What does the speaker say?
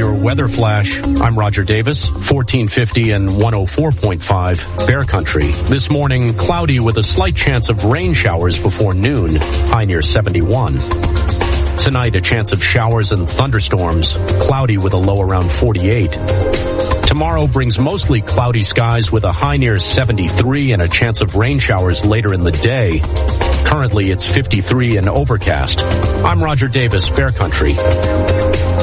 your weather flash. I'm Roger Davis, 1450 and 104.5 Bear Country. This morning, cloudy with a slight chance of rain showers before noon, high near 71. Tonight, a chance of showers and thunderstorms, cloudy with a low around 48. Tomorrow brings mostly cloudy skies with a high near 73 and a chance of rain showers later in the day. Currently, it's 53 and overcast. I'm Roger Davis, Bear Country.